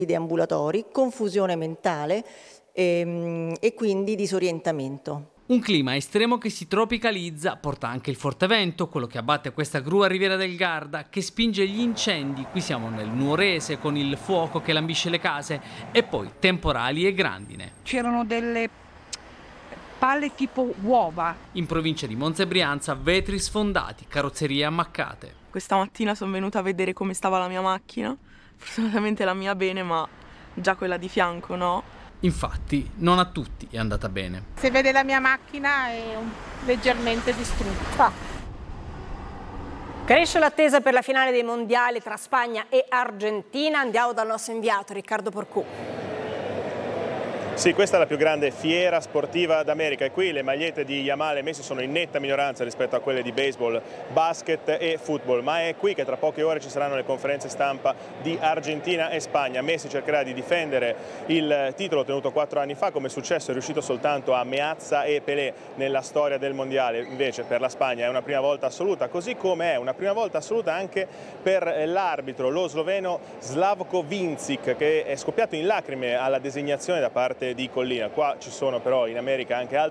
deambulatori, confusione mentale e quindi disorientamento. Un clima estremo che si tropicalizza porta anche il forte vento, quello che abbatte questa gru a Riviera del Garda, che spinge gli incendi. Qui siamo nel Nuorese con il fuoco che lambisce le case e poi temporali e grandine. C'erano delle palle tipo uova. In provincia di Monza e Brianza, vetri sfondati, carrozzerie ammaccate. Questa mattina sono venuta a vedere come stava la mia macchina. Fortunatamente la mia bene, ma già quella di fianco no. Infatti, non a tutti è andata bene. Se vede la mia macchina è leggermente distrutta. Cresce l'attesa per la finale dei mondiali tra Spagna e Argentina. Andiamo dal nostro inviato Riccardo Porcù. Sì, questa è la più grande fiera sportiva d'America e qui le magliette di Yamal e Messi sono in netta minoranza rispetto a quelle di baseball, basket e football, ma è qui che tra poche ore ci saranno le conferenze stampa di Argentina e Spagna. Messi cercherà di difendere il titolo ottenuto 4 anni fa, come è successo è riuscito soltanto a Meazza e Pelé nella storia del mondiale, invece per la Spagna è una prima volta assoluta, così come è una prima volta assoluta anche per l'arbitro, lo sloveno Slavko Vincic, che è scoppiato in lacrime alla designazione da parte di Collina. Qua ci sono però in America anche altri